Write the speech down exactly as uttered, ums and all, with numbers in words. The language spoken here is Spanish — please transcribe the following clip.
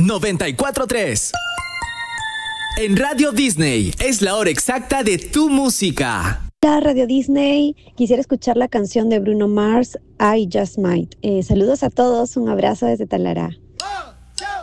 noventa y cuatro punto tres. En Radio Disney es la hora exacta de tu música. Hola Radio Disney, quisiera escuchar la canción de Bruno Mars, I Just Might. Eh, saludos a todos, un abrazo desde Talara.